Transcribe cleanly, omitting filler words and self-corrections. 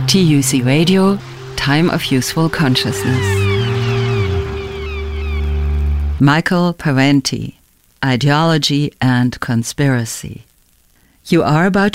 TUC Radio, Time of Useful Consciousness. Michael Parenti, Ideology and Conspiracy. You are about